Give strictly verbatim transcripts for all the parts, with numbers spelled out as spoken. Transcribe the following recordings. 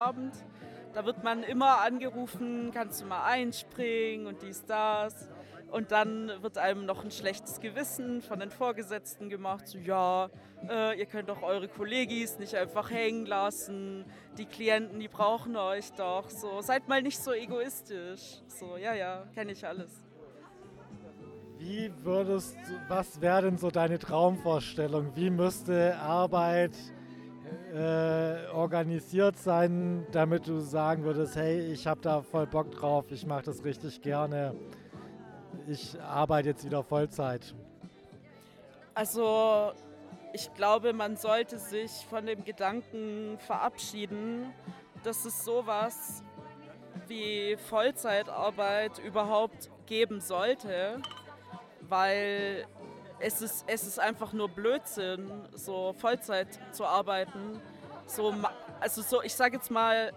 Feierabend. Da wird man immer angerufen, kannst du mal einspringen und dies, das. Und dann wird einem noch ein schlechtes Gewissen von den Vorgesetzten gemacht. So, ja, äh, ihr könnt doch eure Kollegis nicht einfach hängen lassen. Die Klienten, die brauchen euch doch. So, seid mal nicht so egoistisch. So, ja, ja, kenne ich alles. Wie würdest du, was wäre denn so deine Traumvorstellung? Wie müsste Arbeit äh, organisiert sein, damit du sagen würdest, hey, ich habe da voll Bock drauf, ich mache das richtig gerne, ich arbeite jetzt wieder Vollzeit? Also, ich glaube, man sollte sich von dem Gedanken verabschieden, dass es sowas wie Vollzeitarbeit überhaupt geben sollte, weil es ist, es ist einfach nur Blödsinn, so Vollzeit zu arbeiten. So, also so, ich sage jetzt mal,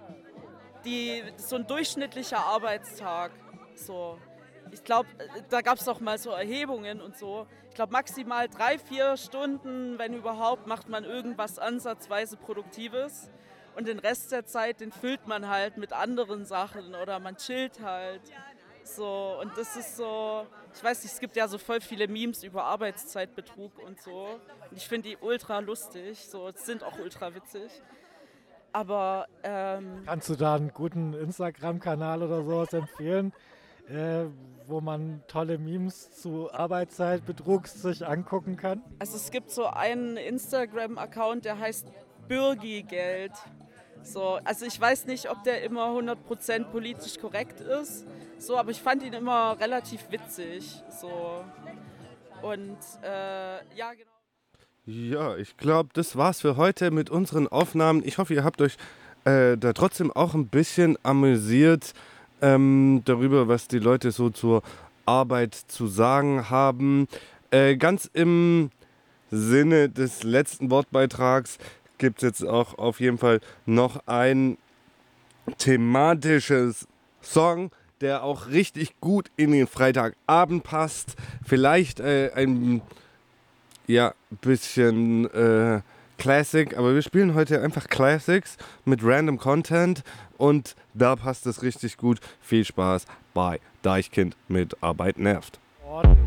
die, so ein durchschnittlicher Arbeitstag. So. Ich glaube, da gab es auch mal so Erhebungen und so. Ich glaube, maximal drei, vier Stunden, wenn überhaupt, macht man irgendwas ansatzweise Produktives. Und den Rest der Zeit, den füllt man halt mit anderen Sachen oder man chillt halt. So, und das ist so, ich weiß nicht, es gibt ja so voll viele Memes über Arbeitszeitbetrug und so. Und ich finde die ultra lustig, so, sind auch ultra witzig. Aber, ähm, Kannst du da einen guten Instagram-Kanal oder sowas empfehlen, äh, wo man tolle Memes zu Arbeitszeitbetrugs sich angucken kann? Also es gibt so einen Instagram-Account, der heißt Bürgigeld. So, also ich weiß nicht, ob der immer hundert Prozent politisch korrekt ist, so, aber ich fand ihn immer relativ witzig. So. Und äh, ja, genau. Ja, ich glaube, das war's für heute mit unseren Aufnahmen. Ich hoffe, ihr habt euch äh, da trotzdem auch ein bisschen amüsiert ähm, darüber, was die Leute so zur Arbeit zu sagen haben. Äh, ganz im Sinne des letzten Wortbeitrags gibt es jetzt auch auf jeden Fall noch ein thematisches Song, der auch richtig gut in den Freitagabend passt. Vielleicht äh, ein ja, bisschen äh, Classic, aber wir spielen heute einfach Classics mit random Content und da passt es richtig gut. Viel Spaß bei Deichkind mit Arbeit nervt. Ordentlich.